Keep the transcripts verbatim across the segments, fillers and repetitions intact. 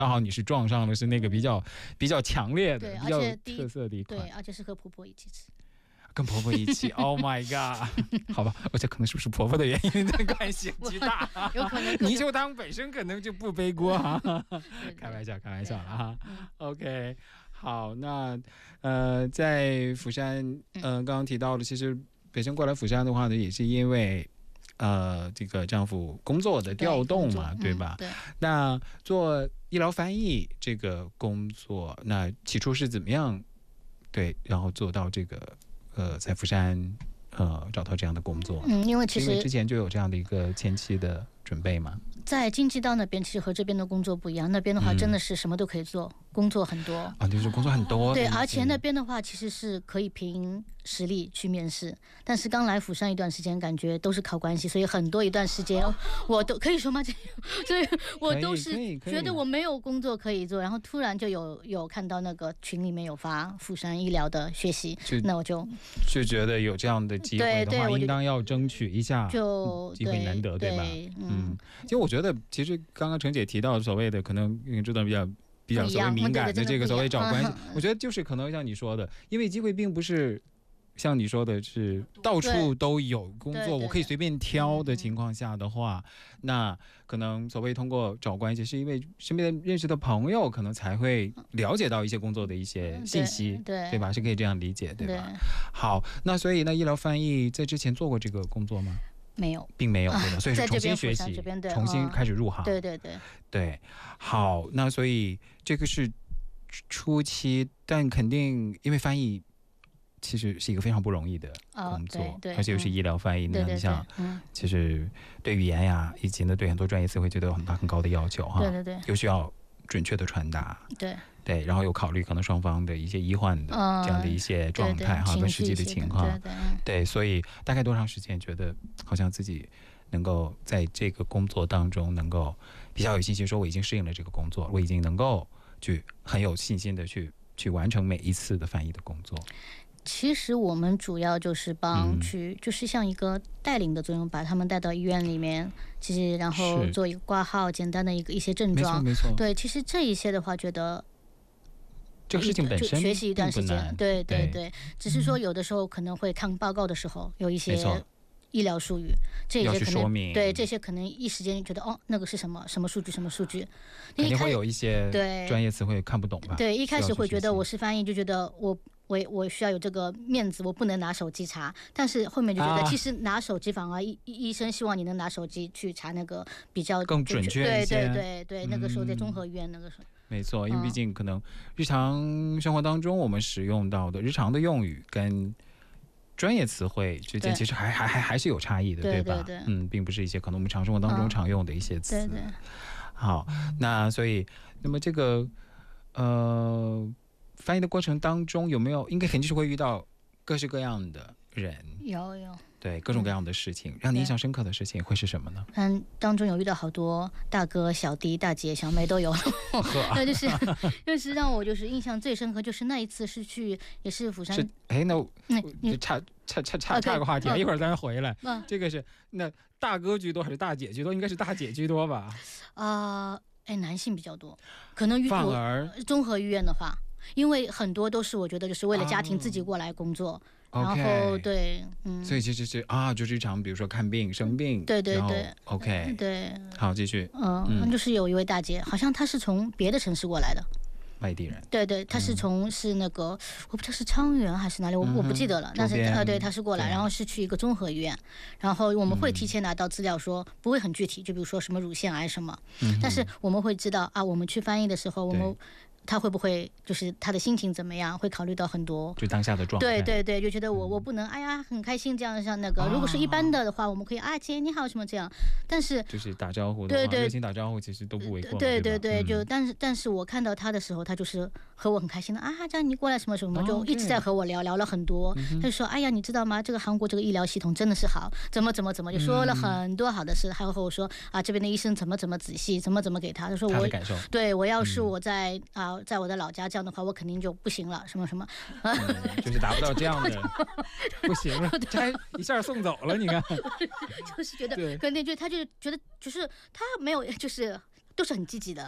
刚好你是撞上了是那个比较比较强烈的、比较特色的一款， 对，而且是和婆婆一起吃。 跟婆婆一起 ，Oh my god！ 好吧，而且可能是不是婆婆的原因的关系极大， 有可能泥鳅汤本身可能就不背锅哈，开玩笑，开玩笑了哈。OK， 好，那呃，在釜山，呃，刚刚提到了，其实本身过来釜山的话呢，也是因为呃这个丈夫工作的调动嘛， 对, 对吧、 嗯？对。 那做医疗翻译这个工作，那起初是怎么样？对，然后做到这个。呃，在釜山，呃，找到这样的工作， 嗯，因为其实因为之前就有这样的一个前期的准备嘛。 在京畿道那边，其实和这边的工作不一样，那边的话真的是什么都可以做，嗯、工作很多啊，就是工作很多。 对，而且那边的话其实是可以凭实力去面试，但是刚来釜山一段时间，感觉都是靠关系，所以很多一段时间我都可以说吗？所以我都是觉得我没有工作可以做，然后突然就有有看到那个群里面有发釜山医疗的学习，那我就就觉得有这样的机会的话，应当要争取一下， 就机会难得， 对, 对吧？ 嗯， 其实我觉得，其实刚刚程姐提到所谓的可能这段比较。比较所谓敏感的这个所谓找关系，我觉得就是可能像你说的，因为机会并不是像你说的是到处都有工作，我可以随便挑的情况下的话，那可能所谓通过找关系，是因为身边认识的朋友可能才会了解到一些工作的一些信息， 对对, 对吧？是可以这样理解，对吧？对，好，那所以呢，医疗翻译在之前做过这个工作吗？ 没有， 并没有，对吧？所以是重新学习，重新开始入行。 对对对对，好，那所以这个是初期，但肯定因为翻译其实是一个非常不容易的工作， 哦、对对， 而且又是医疗翻译，那、嗯、你想，嗯，其实对语言呀，以及呢对很多专业词汇，觉得有很大很高的要求哈。 对对对， 又需要准确的传达， 对对，然后有考虑可能双方的一些医患的这样的一些状态哈，跟实际的情况， 对 对, 对, 对，所以大概多长时间觉得好像自己能够在这个工作当中能够比较有信心，说我已经适应了这个工作，我已经能够去很有信心的去去完成每一次的翻译的工作。 其实我们主要就是帮去、嗯、就是像一个带领的作用，把他们带到医院里面，其实然后做一个挂号，简单的一个一些症状， 没错没错。 对，其实这一些的话，觉得这个事情本身学习一段时间，对对 对, 对，只是说有的时候可能会看报告的时候有一些医疗术语，这些可能对这些可能一时间觉得哦，那个是什么什么数据什么数据， 肯定会有一些专业词汇看不懂吧？ 对，一开始会觉得我是翻译，就觉得我我我需要有这个面子，我不能拿手机查。但是后面就觉得，其实拿手机反而医医生希望你能拿手机去查那个比较更准确一些。 对对对对，那个时候在综合医院那个时候。 没错，因为毕竟可能日常生活当中我们使用到的日常的用语跟专业词汇之间其实还还还还是有差异的， 对, 对吧？ 对对对， 嗯，并不是一些可能我们日常生活当中常用的一些词。 对对。 好，那所以那么这个呃翻译的过程当中有没有应该肯定是会遇到各式各样的人？有有。对，各种各样的事情，嗯、让你印象深刻的事情会是什么呢？ 嗯，当中有遇到好多大哥、小弟、大姐、小妹都有，那就是就是让我就是印象最深刻，就是那一次是去也是釜山。 哎，那那差差差差差个话题，一会儿咱回来。嗯、这个是那大哥居多还是大姐居多？应该是大姐居多吧？ 啊、呃，哎，男性比较多，可能反而综合医院的话，因为很多都是我觉得就是为了家庭自己过来工作。 然后、okay, 对，嗯， 所以其实是啊，就是一场比如说看病生病， 对对对 ，OK， 对， 好，继续， 嗯，嗯就是有一位大姐，好像她是从别的城市过来的， 外地人， 对对，她是从、嗯、是那个我不知道是昌原还是哪里，我、嗯、我不记得了，但是呃对，她是过来，然后是去一个综合医院，然后我们会提前拿到资料说，说不会很具体，就比如说什么乳腺癌什么，嗯、但是我们会知道啊，我们去翻译的时候，我们。他会不会就是他的心情怎么样？会考虑到很多， 就当下的状态。 对对对，就觉得我我不能，哎呀，很开心这样像那个。如果是一般的的话，我们可以啊，姐你好什么这样。但是就是打招呼的话， 对对， 热情打招呼其实都不为过。 对对对，就但是但是我看到他的时候，他就是和我很开心的啊，这样你过来什么什么，就一直在和我聊聊了很多。他就说，哎呀，你知道吗？这个韩国这个医疗系统真的是好，怎么怎么怎么，就说了很多好的事，还有和我说啊，这边的医生怎么怎么仔细，怎么怎么给他。他说我对我要是我在啊，在我的老家。这样的话我肯定就不行了，什么什么、 嗯、就是达不到这样的不行了，这一下送走了，你看就是觉得肯定就他就觉得就是他没有就是都是很积极的，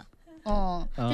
哦。